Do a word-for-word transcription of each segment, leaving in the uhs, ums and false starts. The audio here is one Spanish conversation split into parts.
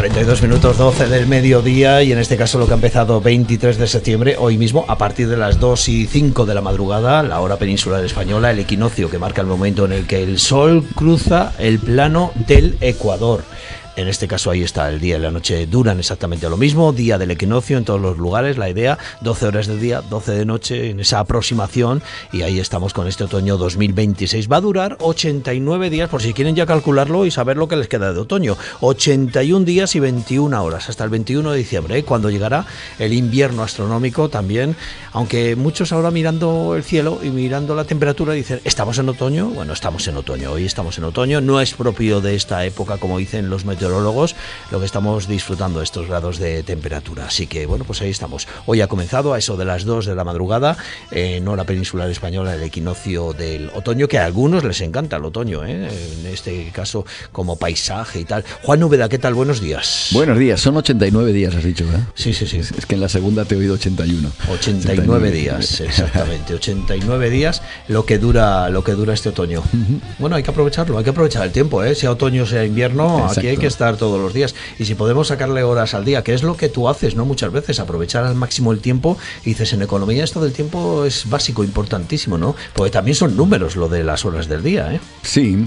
cuarenta y dos minutos doce del mediodía, y en este caso lo que ha empezado veintitrés de septiembre, hoy mismo, a partir de las dos y cinco de la madrugada, la hora peninsular española, el equinoccio que marca el momento en el que el Sol cruza el plano del Ecuador. En este caso ahí está, el día y la noche duran exactamente lo mismo, día del equinoccio en todos los lugares, la idea, doce horas de día, doce de noche, en esa aproximación, y ahí estamos con este otoño dos mil veintiséis. Va a durar ochenta y nueve días, por si quieren ya calcularlo y saber lo que les queda de otoño, ochenta y un días y veintiuna horas, hasta el veintiuno de diciembre, ¿eh? Cuando llegará el invierno astronómico también, aunque muchos ahora mirando el cielo y mirando la temperatura dicen, ¿estamos en otoño? Bueno, estamos en otoño, hoy estamos en otoño, no es propio de esta época, como dicen los meteorólogos, meteorólogos, lo que estamos disfrutando de estos grados de temperatura. Así que bueno, pues ahí estamos. Hoy ha comenzado a eso de las dos de la madrugada en hora peninsular española el equinoccio del otoño, que a algunos les encanta el otoño, ¿eh? En este caso como paisaje y tal. Juan Úbeda, ¿qué tal? Buenos días. Buenos días, son ochenta y nueve días, has dicho, ¿verdad? Sí, sí, sí. Es, es que en la segunda te he oído ochenta y uno. ochenta y nueve días, exactamente. ochenta y nueve días lo que dura lo que dura este otoño. Uh-huh. Bueno, hay que aprovecharlo, hay que aprovechar el tiempo, ¿eh? Sea otoño, sea invierno, exacto. Aquí hay que estar todos los días, y si podemos sacarle horas al día, que es lo que tú haces, ¿no? Muchas veces, aprovechar al máximo el tiempo, y dices, en economía esto del tiempo es básico, importantísimo, ¿no? Porque también son números lo de las horas del día, ¿eh? Sí,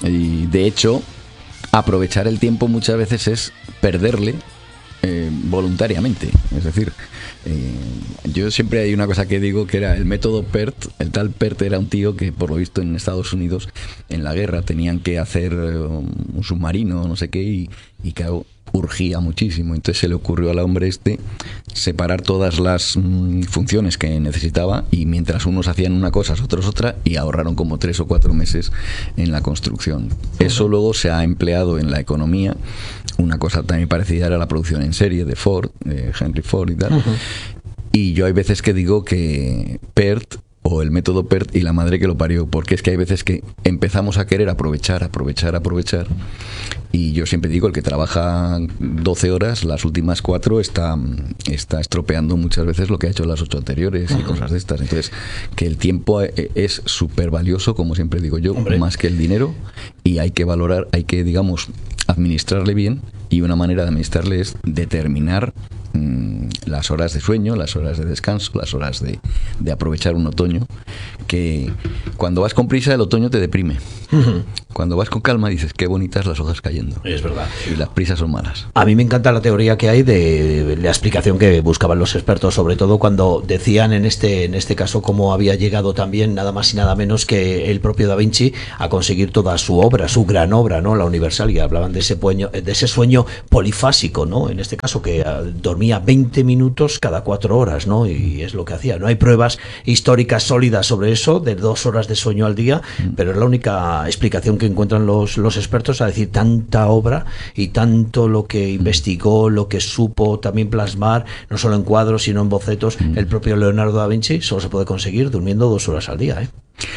y de hecho, aprovechar el tiempo muchas veces es perderle eh, voluntariamente, es decir, eh, yo siempre hay una cosa que digo que era el método PERT. El tal PERT era un tío que, por lo visto, en Estados Unidos en la guerra tenían que hacer un submarino, no sé qué, y, y claro, urgía muchísimo. Entonces se le ocurrió al hombre este separar todas las mmm, funciones que necesitaba, y mientras unos hacían una cosa, otros otra, y ahorraron como tres o cuatro meses en la construcción. Uh-huh. Eso luego se ha empleado en la economía. Una cosa también parecida era la producción en serie de Ford, de Henry Ford y tal. Uh-huh. Y yo hay veces que digo que PERT, o el método PERT, y la madre que lo parió, porque es que hay veces que empezamos a querer aprovechar, aprovechar, aprovechar, y yo siempre digo, el que trabaja doce horas, las últimas cuatro está, está estropeando muchas veces lo que ha hecho las ocho anteriores y cosas de estas. Entonces, que el tiempo es súper valioso, como siempre digo yo, Hombre. más que el dinero, y hay que valorar, hay que, digamos, administrarle bien, y una manera de administrarle es determinar mmm, las horas de sueño, las horas de descanso, las horas de, de aprovechar un otoño, que cuando vas con prisa el otoño te deprime. Uh-huh. Cuando vas con calma dices, qué bonitas las hojas cayendo. Es verdad. Y las prisas son malas. A mí me encanta la teoría que hay de la explicación que buscaban los expertos, sobre todo cuando decían en este, en este caso cómo había llegado también nada más y nada menos que el propio Da Vinci a conseguir toda su obra, su gran obra, ¿no? La Universalia. Hablaban de ese, pueño, de ese sueño polifásico, ¿no? En este caso que uh, dormía veinte minutos cada cuatro horas, ¿no? Y es lo que hacía. No hay pruebas históricas sólidas sobre eso, de dos horas de sueño al día, mm. pero es la única explicación que encuentran los, los expertos, a decir, tanta obra y tanto lo que investigó, lo que supo también plasmar, no solo en cuadros, sino en bocetos, mm. el propio Leonardo da Vinci, solo se puede conseguir durmiendo dos horas al día, ¿eh?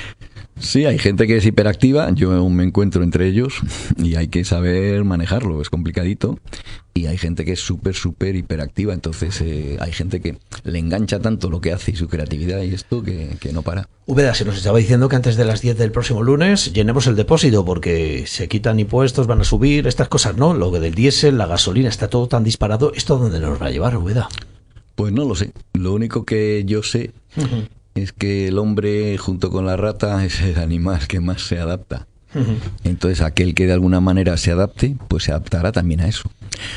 Sí, hay gente que es hiperactiva, yo me encuentro entre ellos, y hay que saber manejarlo, es complicadito, y hay gente que es súper, súper hiperactiva, entonces eh, hay gente que le engancha tanto lo que hace y su creatividad y esto que, que no para. Úbeda, se nos estaba diciendo que antes de las diez del próximo lunes llenemos el depósito, porque se quitan impuestos, van a subir, estas cosas, ¿no? Lo del diésel, la gasolina, está todo tan disparado, ¿esto dónde nos va a llevar, Úbeda? Pues no lo sé, lo único que yo sé... Uh-huh. es que el hombre, junto con la rata, es el animal que más se adapta. Uh-huh. Entonces, aquel que de alguna manera se adapte, pues se adaptará también a eso.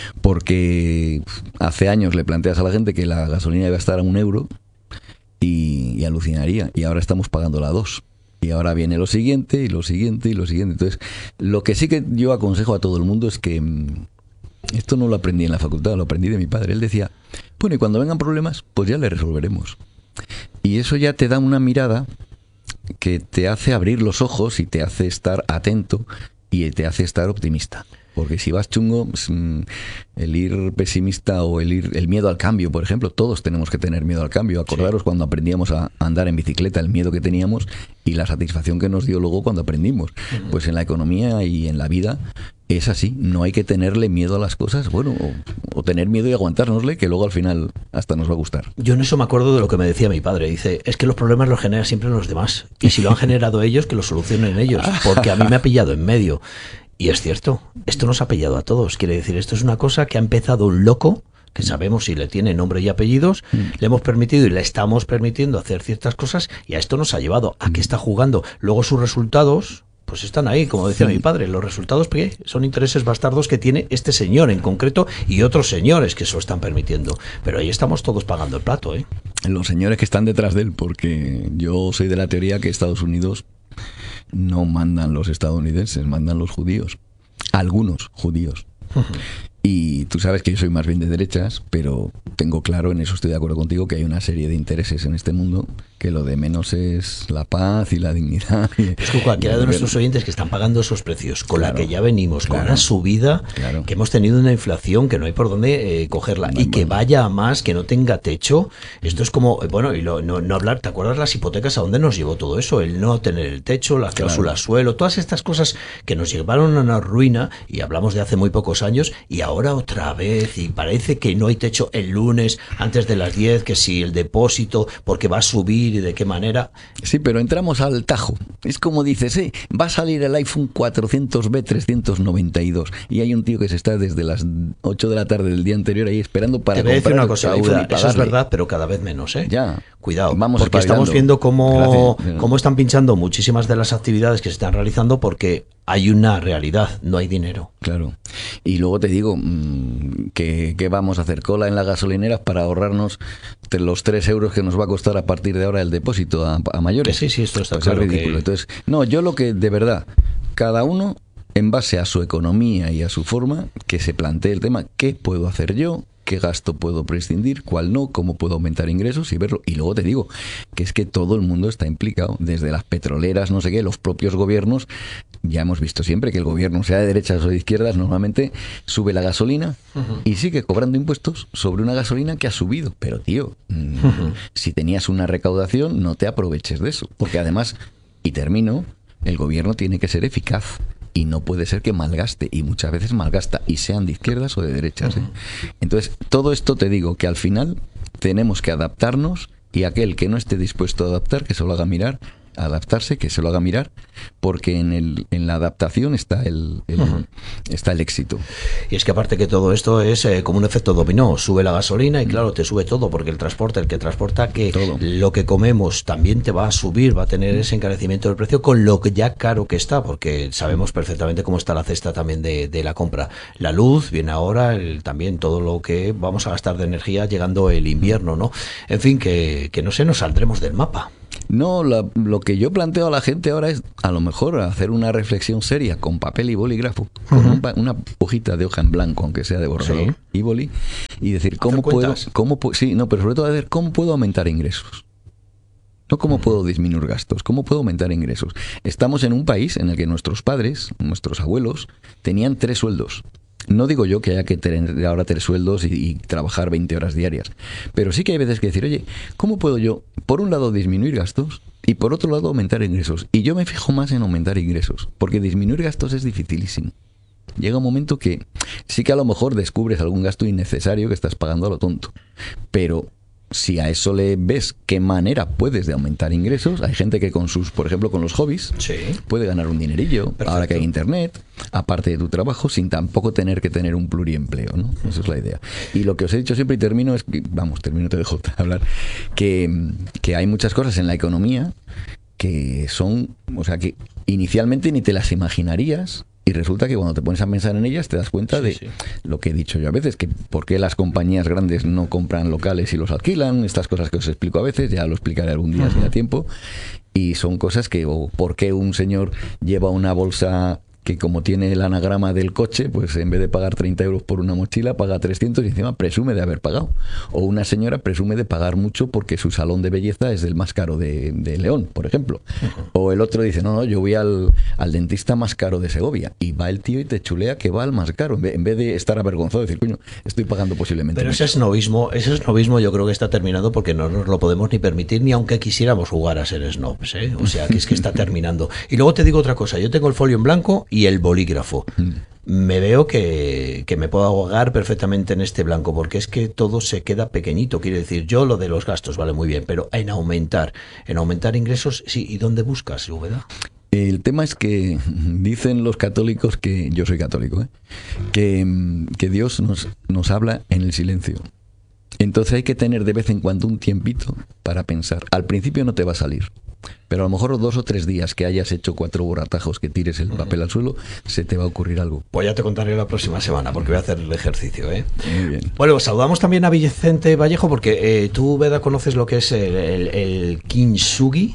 Porque hace años le planteas a la gente que la gasolina iba a estar a un euro y, y alucinaría. Y ahora estamos pagándola a dos. Y ahora viene lo siguiente, y lo siguiente, y lo siguiente. Entonces, lo que sí que yo aconsejo a todo el mundo es que... Esto no lo aprendí en la facultad, lo aprendí de mi padre. Él decía, bueno, y cuando vengan problemas, pues ya le resolveremos. Y eso ya te da una mirada que te hace abrir los ojos y te hace estar atento y te hace estar optimista. Porque si vas chungo, el ir pesimista o el ir el miedo al cambio, por ejemplo, todos tenemos que tener miedo al cambio. Acordaros sí. cuando aprendíamos a andar en bicicleta, el miedo que teníamos y la satisfacción que nos dio luego cuando aprendimos. Uh-huh. Pues en la economía y en la vida es así, no hay que tenerle miedo a las cosas, bueno, o, o tener miedo y aguantárnosle, que luego al final hasta nos va a gustar. Yo en eso me acuerdo de lo que me decía mi padre, dice, es que los problemas los generan siempre los demás, y si lo han generado ellos, que los solucionen ellos, porque a mí me ha pillado en medio. Y es cierto, esto nos ha pillado a todos. Quiere decir, esto es una cosa que ha empezado un loco, que sabemos si le tiene nombre y apellidos, mm. le hemos permitido y le estamos permitiendo hacer ciertas cosas, y a esto nos ha llevado. ¿A qué está jugando? Luego sus resultados, pues están ahí, como decía sí. mi padre. Los resultados ¿qué? Son intereses bastardos que tiene este señor en concreto y otros señores que se lo están permitiendo. Pero ahí estamos todos pagando el plato, ¿eh? Los señores que están detrás de él, porque yo soy de la teoría que Estados Unidos no mandan los estadounidenses, mandan los judíos. Algunos judíos. Uh-huh. Y tú sabes que yo soy más bien de derechas, pero tengo claro, en eso estoy de acuerdo contigo, que hay una serie de intereses en este mundo que lo de menos es la paz y la dignidad. Es que cualquiera de nuestros oyentes que están pagando esos precios, con claro, la que ya venimos, claro, con una subida, claro, que hemos tenido una inflación que no hay por dónde eh, cogerla, no, y que bueno. vaya a más, que no tenga techo, esto es como, bueno, y lo, no, no hablar, ¿te acuerdas las hipotecas a dónde nos llevó todo eso? El no tener el techo, las cláusulas claro. suelo, todas estas cosas que nos llevaron a una ruina, y hablamos de hace muy pocos años, y ahora otra vez, y parece que no hay techo el lunes antes de las diez, que si el depósito, porque va a subir y de qué manera. Sí, pero entramos al tajo. Es como dices, eh, va a salir el iPhone cuatrocientos B trescientos noventa y dos y hay un tío que se está desde las ocho de la tarde del día anterior ahí esperando para Te voy comprar a decir una cosa, el Uda, eso es verdad, pero cada vez menos, ¿eh? Ya. Cuidado, vamos porque estamos viendo cómo, Gracias. cómo están pinchando muchísimas de las actividades que se están realizando porque hay una realidad, no hay dinero. Claro. Y luego te digo que, que vamos a hacer cola en las gasolineras para ahorrarnos los tres euros que nos va a costar a partir de ahora el depósito a, a mayores. Que sí, sí, esto está pues claro. Es ridículo. Que... Entonces, no, yo lo que de verdad, cada uno en base a su economía y a su forma, que se plantee el tema, ¿qué puedo hacer yo? ¿Qué gasto puedo prescindir? ¿Cuál no? ¿Cómo puedo aumentar ingresos? Y verlo. Y luego te digo que es que todo el mundo está implicado, desde las petroleras, no sé qué, los propios gobiernos. Ya hemos visto siempre que el gobierno, sea de derechas o de izquierdas, normalmente sube la gasolina uh-huh. y sigue cobrando impuestos sobre una gasolina que ha subido. Pero tío, uh-huh. si tenías una recaudación, no te aproveches de eso. Porque además, y termino, el gobierno tiene que ser eficaz. Y no puede ser que malgaste, y muchas veces malgasta, y sean de izquierdas o de derechas. ¿eh? Entonces, todo esto te digo que al final tenemos que adaptarnos, y aquel que no esté dispuesto a adaptar, que se lo haga mirar, adaptarse, que se lo haga mirar, porque en el en la adaptación está el, el uh-huh. está el éxito. Y es que aparte que todo esto es eh, como un efecto dominó, sube la gasolina y claro, te sube todo, porque el transporte, el que transporta que todo. Lo que comemos también te va a subir, va a tener ese encarecimiento del precio con lo que ya caro que está, porque sabemos perfectamente cómo está la cesta también de, de la compra. La luz viene ahora, el, también todo lo que vamos a gastar de energía llegando el invierno, ¿no? En fin, que, que no sé, nos saldremos del mapa. No, la, lo que yo planteo a la gente ahora es a lo mejor hacer una reflexión seria con papel y bolígrafo, con uh-huh. un, una hojita de hoja en blanco, aunque sea de borrador sí. y boli, y decir cómo puedo, cómo sí, no, pero sobre todo decir cómo puedo aumentar ingresos. No cómo uh-huh. puedo disminuir gastos, cómo puedo aumentar ingresos. Estamos en un país en el que nuestros padres, nuestros abuelos, tenían tres sueldos. No digo yo que haya que tener ahora tres sueldos y, y trabajar veinte horas diarias, pero sí que hay veces que decir, oye, ¿cómo puedo yo, por un lado, disminuir gastos y por otro lado, aumentar ingresos? Y yo me fijo más en aumentar ingresos, porque disminuir gastos es dificilísimo. Llega un momento que sí que a lo mejor descubres algún gasto innecesario que estás pagando a lo tonto, pero si a eso le ves qué manera puedes de aumentar ingresos, hay gente que con sus, por ejemplo, con los hobbies, sí. puede ganar un dinerillo, perfecto. Ahora que hay internet, aparte de tu trabajo, sin tampoco tener que tener un pluriempleo, ¿no? Esa es la idea. Y lo que os he dicho siempre y termino es, que, vamos, termino, te dejo hablar, que, que hay muchas cosas en la economía que son, o sea, que inicialmente ni te las imaginarías. Y resulta que cuando te pones a pensar en ellas te das cuenta sí, de sí. lo que he dicho yo a veces, que por qué las compañías grandes no compran locales y los alquilan, estas cosas que os explico a veces, ya lo explicaré algún día uh-huh. si da tiempo, y son cosas que, o por qué un señor lleva una bolsa que como tiene el anagrama del coche, pues en vez de pagar treinta euros por una mochila, paga trescientos y encima presume de haber pagado. O una señora presume de pagar mucho porque su salón de belleza es el más caro de, de León, por ejemplo. Uh-huh. O el otro dice, no, no, yo voy al, al dentista más caro de Segovia. Y va el tío y te chulea que va al más caro, en vez, en vez de estar avergonzado y decir, coño, estoy pagando posiblemente. Pero mucho. ese snobismo, ese snobismo yo creo que está terminando porque no nos lo podemos ni permitir, ni aunque quisiéramos jugar a ser snobs, ¿eh? O sea, que es que está terminando. Y luego te digo otra cosa, yo tengo el folio en blanco y el bolígrafo. Me veo que, que me puedo ahogar perfectamente en este blanco, porque es que todo se queda pequeñito. Quiere decir, yo lo de los gastos vale muy bien, pero en aumentar, en aumentar ingresos, sí. ¿Y dónde buscas, Úbeda? El tema es que dicen los católicos que, yo soy católico, ¿eh? que, que Dios nos, nos habla en el silencio. Entonces hay que tener de vez en cuando un tiempito para pensar. Al principio no te va a salir, pero a lo mejor dos o tres días que hayas hecho cuatro boratajos, que tires el papel al suelo, se te va a ocurrir algo. Pues ya te contaré la próxima semana, porque voy a hacer el ejercicio, ¿eh? Muy bien. Bueno, saludamos también a Vicente Vallejo, porque eh, tú, Veda, conoces lo que es el, el, el kintsugi.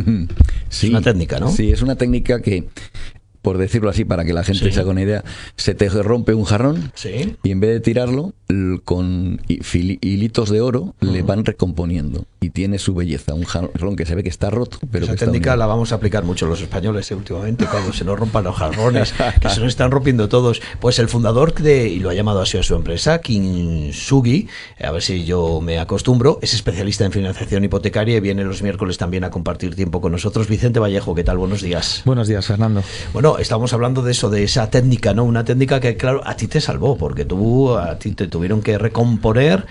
Sí, es una técnica, ¿no? Sí, es una técnica que, por decirlo así, para que la gente sí. se haga una idea, se te rompe un jarrón sí. y en vez de tirarlo, con hilitos de oro uh-huh. le van recomponiendo y tiene su belleza. Un jarrón que se ve que está roto, pero esa que técnica está la vamos a aplicar mucho los españoles ¿eh? últimamente, cuando se nos rompan los jarrones, que se nos están rompiendo todos. Pues el fundador de, y lo ha llamado así a su empresa, Kintsugi, a ver si yo me acostumbro, es especialista en financiación hipotecaria y viene los miércoles también a compartir tiempo con nosotros. Vicente Vallejo, ¿qué tal? Buenos días. Buenos días, Fernando. Bueno, estamos hablando de eso, de esa técnica, ¿no? Una técnica que, claro, a ti te salvó, porque tú, a ti te tuvieron que recomponer.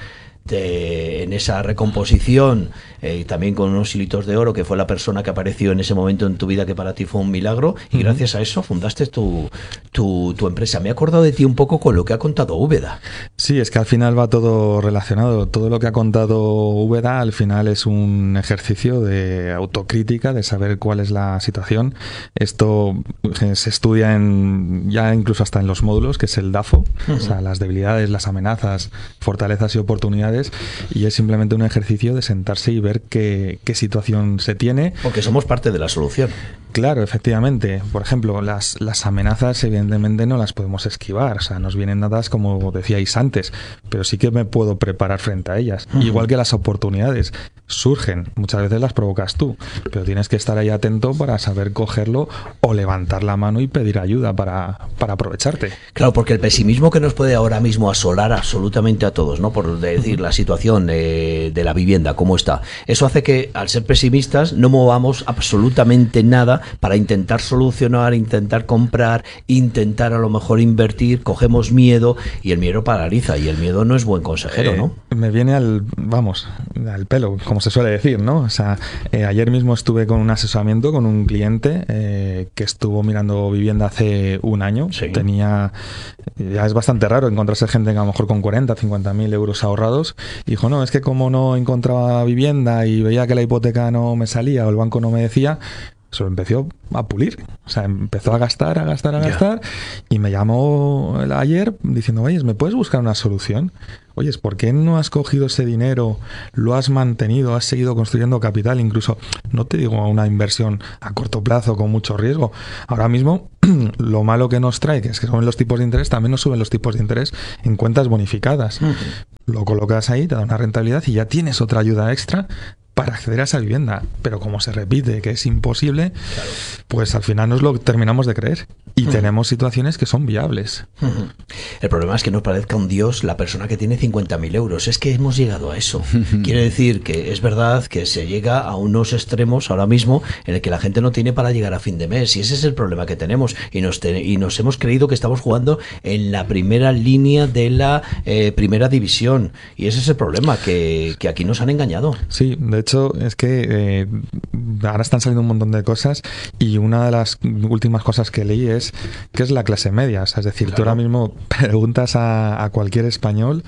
De, en esa recomposición eh, también con unos hilitos de oro, que fue la persona que apareció en ese momento en tu vida, que para ti fue un milagro, y uh-huh. gracias a eso fundaste tu, tu, tu empresa. Me he acordado de ti un poco con lo que ha contado Úbeda. Sí, es que al final va todo relacionado. Todo lo que ha contado Úbeda al final es un ejercicio de autocrítica, de saber cuál es la situación. Esto se estudia en, ya incluso hasta en los módulos, que es el DAFO, uh-huh. o sea, las debilidades, las amenazas, fortalezas y oportunidades. Y es simplemente un ejercicio de sentarse y ver qué, qué situación se tiene. Porque somos parte de la solución. Claro, efectivamente. Por ejemplo, las, las amenazas evidentemente no las podemos esquivar. O sea, nos vienen dadas, como decíais antes, pero sí que me puedo preparar frente a ellas. Uh-huh. Igual que las oportunidades surgen, muchas veces las provocas tú, pero tienes que estar ahí atento para saber cogerlo o levantar la mano y pedir ayuda para, para aprovecharte. Claro, porque el pesimismo que nos puede ahora mismo asolar absolutamente a todos, ¿no? Por decir la situación de, de la vivienda, cómo está. Eso hace que, al ser pesimistas, no movamos absolutamente nada para intentar solucionar, intentar comprar, intentar a lo mejor invertir. Cogemos miedo y el miedo paraliza, y el miedo no es buen consejero, ¿no? Eh, me viene al, vamos, al pelo, como se suele decir, ¿no? O sea, eh, ayer mismo estuve con un asesoramiento con un cliente eh, que estuvo mirando vivienda hace un año. Sí. Tenía, ya es bastante raro encontrarse gente que a lo mejor con cuarenta, cincuenta mil euros ahorrados. Y dijo, no, es que como no encontraba vivienda y veía que la hipoteca no me salía o el banco no me decía, se lo empezó a pulir. O sea, empezó a gastar, a gastar, a yeah. gastar. Y me llamó ayer diciendo, oye, ¿me puedes buscar una solución? Oye, ¿por qué no has cogido ese dinero, lo has mantenido, has seguido construyendo capital? Incluso, no te digo una inversión a corto plazo con mucho riesgo. Ahora mismo, lo malo que nos trae, que es que suben los tipos de interés, también nos suben los tipos de interés en cuentas bonificadas. Uh-huh. Lo colocas ahí, te da una rentabilidad y ya tienes otra ayuda extra para acceder a esa vivienda. Pero como se repite que es imposible, claro. pues al final nos lo terminamos de creer. Y uh-huh. tenemos situaciones que son viables. Uh-huh. El problema es que nos parezca un dios la persona que tiene cincuenta mil euros. Es que hemos llegado a eso. Uh-huh. Quiere decir que es verdad que se llega a unos extremos ahora mismo en el que la gente no tiene para llegar a fin de mes. Y ese es el problema que tenemos. Y nos, te- y nos hemos creído que estamos jugando en la primera línea de la eh, primera división. Y ese es el problema, que, que aquí nos han engañado. Sí, de hecho es que eh, ahora están saliendo un montón de cosas y una de las últimas cosas que leí es que es la clase media. O sea, es decir, claro. tú ahora mismo preguntas a, a cualquier español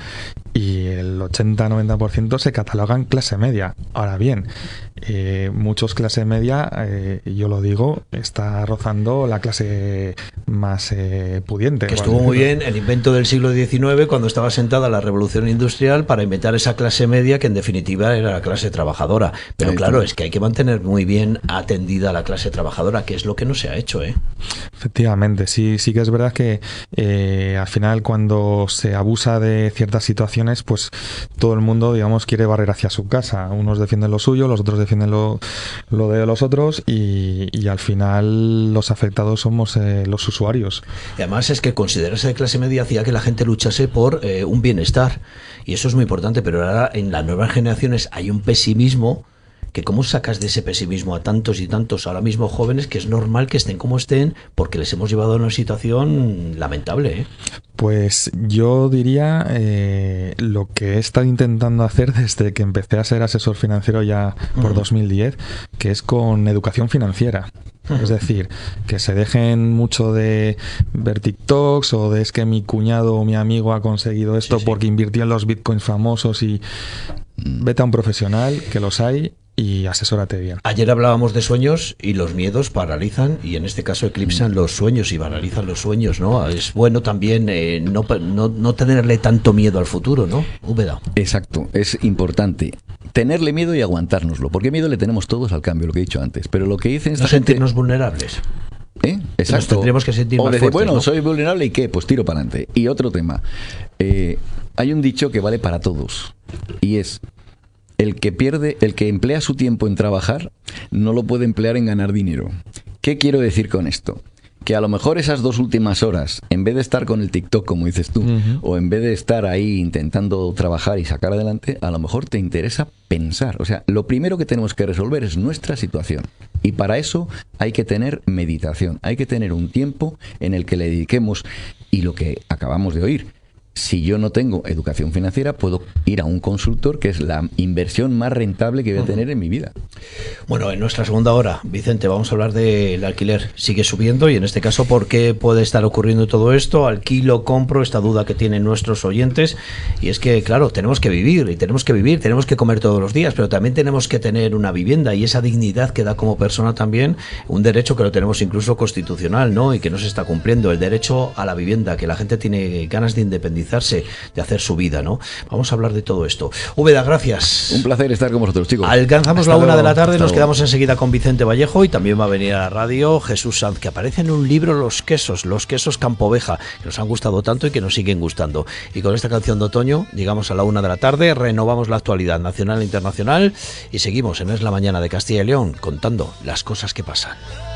y el ochenta a noventa por ciento se catalogan clase media. Ahora bien, eh, muchos clase media, eh, yo lo digo, está rozando la clase más eh, pudiente. Que estuvo muy bien el invento del siglo diecinueve, cuando estaba sentada la revolución industrial, para inventar esa clase media que en definitiva era la clase trabajadora. Pero Ahí claro, está. Es que hay que mantener muy bien atendida a la clase trabajadora, que es lo que no se ha hecho, ¿eh? Efectivamente, sí, sí que es verdad que eh, al final cuando se abusa de ciertas situaciones, pues todo el mundo, digamos, quiere barrer hacia su casa. Unos defienden lo suyo, los otros defienden lo, lo de los otros y, y al final los afectados somos eh, los usuarios. Y además es que considerarse de clase media hacía que la gente luchase por eh, un bienestar, y eso es muy importante, pero ahora en las nuevas generaciones hay un pesimismo que cómo sacas de ese pesimismo a tantos y tantos ahora mismo jóvenes, que es normal que estén como estén porque les hemos llevado a una situación lamentable, ¿eh? Pues yo diría eh, lo que he estado intentando hacer desde que empecé a ser asesor financiero ya por uh-huh. dos mil diez, que es con educación financiera. Es decir, que se dejen mucho de ver TikToks o de es que mi cuñado o mi amigo ha conseguido esto sí, sí. porque invirtió en los bitcoins famosos y vete a un profesional, que los hay, y asesórate bien. Ayer hablábamos de sueños y los miedos paralizan y en este caso eclipsan los sueños y paralizan los sueños, ¿no? Es bueno también eh, no, no, no tenerle tanto miedo al futuro, ¿no? Úbeda. Exacto, es importante tenerle miedo y aguantárnoslo, porque miedo le tenemos todos al cambio, lo que he dicho antes, pero lo que dicen esta no gente... sentirnos vulnerables. ¿Eh? Exacto. Nos tendremos que sentir o más decir, fuertes, bueno, ¿no? soy vulnerable y qué, pues tiro para adelante. Y otro tema, eh, hay un dicho que vale para todos y es: el que pierde, el que emplea su tiempo en trabajar, no lo puede emplear en ganar dinero. ¿Qué quiero decir con esto? Que a lo mejor esas dos últimas horas, en vez de estar con el TikTok, como dices tú, uh-huh. o en vez de estar ahí intentando trabajar y sacar adelante, a lo mejor te interesa pensar. O sea, lo primero que tenemos que resolver es nuestra situación. Y para eso hay que tener meditación, hay que tener un tiempo en el que le dediquemos, y lo que acabamos de oír, si yo no tengo educación financiera, puedo ir a un consultor, que es la inversión más rentable que voy a tener en mi vida. Bueno, en nuestra segunda hora, Vicente, vamos a hablar del alquiler. Sigue subiendo y en este caso, ¿por qué puede estar ocurriendo todo esto? Alquilo, compro, esta duda que tienen nuestros oyentes. Y es que, claro, tenemos que vivir y tenemos que vivir, tenemos que comer todos los días, pero también tenemos que tener una vivienda y esa dignidad que da como persona también, un derecho que lo tenemos incluso constitucional, ¿no? Y que no se está cumpliendo, el derecho a la vivienda, que la gente tiene ganas de independizarse, de hacer su vida, ¿no? Vamos a hablar de todo esto. Úbeda, gracias. Un placer estar con vosotros, chicos. Alcanzamos Hasta la una luego. de la tarde, Hasta nos luego. quedamos enseguida con Vicente Vallejo y también va a venir a la radio Jesús Sanz, que aparece en un libro, Los quesos, los quesos Campoveja, que nos han gustado tanto y que nos siguen gustando. Y con esta canción de otoño llegamos a la una de la tarde, renovamos la actualidad nacional e internacional y seguimos en Es la Mañana de Castilla y León contando las cosas que pasan.